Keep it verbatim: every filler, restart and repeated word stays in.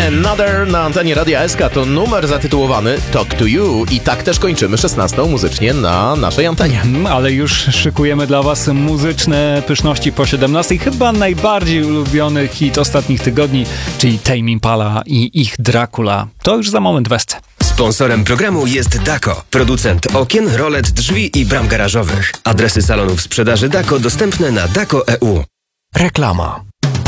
Another na antenie Radia S K to numer zatytułowany Talk to You i tak też kończymy szesnastą muzycznie na naszej antenie. Ale już szykujemy dla Was muzyczne pyszności po siedemnastej. Chyba najbardziej ulubiony hit ostatnich tygodni, czyli Tame Impala i ich Dracula. To już za moment w S C. Sponsorem programu jest Dako, producent okien, rolet, drzwi i bram garażowych. Adresy salonów sprzedaży Dako dostępne na dako kropka e u. Reklama.